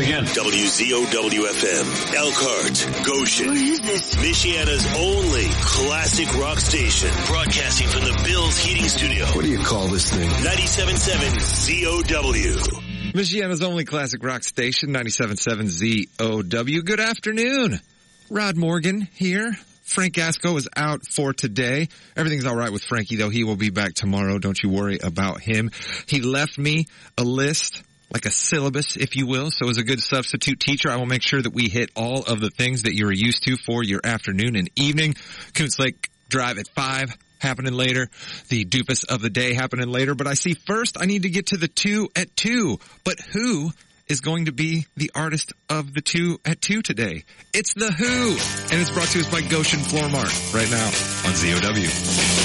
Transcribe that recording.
again. WZOW-FM, Elkhart, Goshen. What is this? Michiana's only classic rock station. Broadcasting from the Bills Heating Studio. What do you call this thing? 97.7 ZOW. Michiana's only classic rock station, 97.7 ZOW. Good afternoon. Rod Morgan here. Frank Gasco is out for today. Everything's all right with Frankie, though. He will be back tomorrow. Don't you worry about him. He left me a list, like a syllabus, if you will. So as a good substitute teacher, I will make sure that we hit all of the things that you're used to for your afternoon and evening. Coons Lake Drive at 5 happening later. The Doofus of the Day happening later. But I see first I need to get to the 2 at 2. But who is going to be the artist of the 2 at 2 today? It's The Who. And it's brought to us by Goshen Floor Mart right now on ZOW.